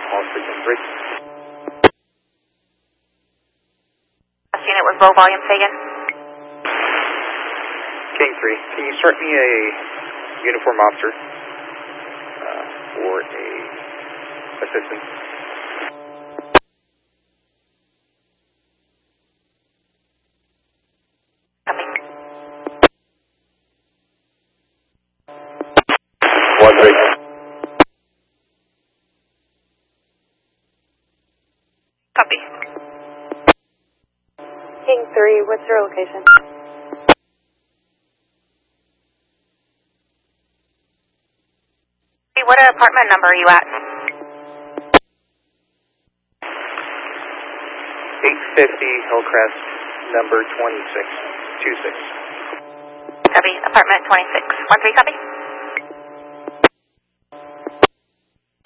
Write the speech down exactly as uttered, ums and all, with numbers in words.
All three King three. Last unit was low volume, say again. King three, can you start me a uniform officer uh, for a assistant? Coming. One three. Copy. King three, what's your location? What apartment number are you at? eight fifty Hillcrest, number twenty-six two six. Copy. Apartment twenty-six. one three, copy.